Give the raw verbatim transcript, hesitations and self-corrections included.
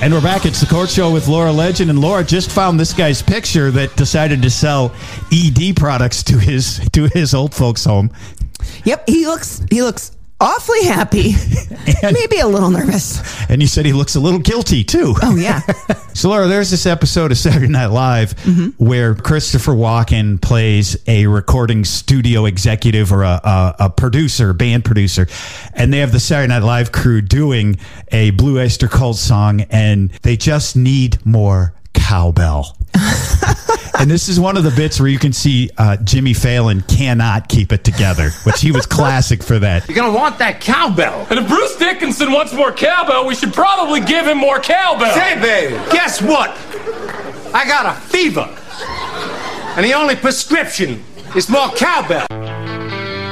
And we're back. It's the Court Show with Laura Legend. And Laura just found this guy's picture that decided to sell E D products to his to his old folks' home. Yep, he looks he looks awfully happy. And, maybe a little nervous. And you said he looks a little guilty, too. Oh, yeah. So, Laura, there's this episode of Saturday Night Live mm-hmm. where Christopher Walken plays a recording studio executive or a, a, a producer, band producer. And they have the Saturday Night Live crew doing a Blue Oyster Cult song, and they just need more cowbell. And this is one of the bits where you can see uh, Jimmy Fallon cannot keep it together, which he was classic for that. You're going to want that cowbell. And if Bruce Dickinson wants more cowbell, we should probably give him more cowbell. Say, baby, guess what? I got a fever. And the only prescription is more cowbell.